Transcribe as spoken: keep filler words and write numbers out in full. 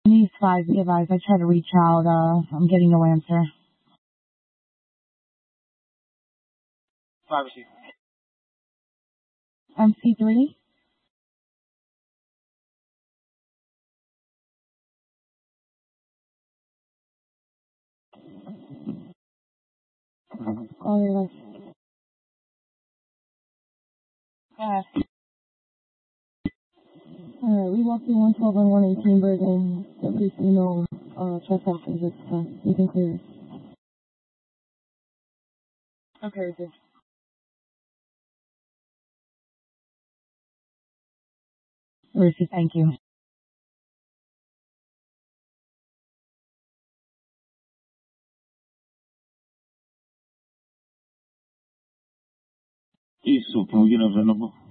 These five advice. I try to reach out. Uh, I'm getting no answer. Five receive. M C three. Oh, yes. Yeah. Alright, we walked through one twelve and one eighteen, but um, at least you know, uh, trespassing is uh, you can clear it. Okay, okay. Receive, thank you. Isso, can we get a V I N number?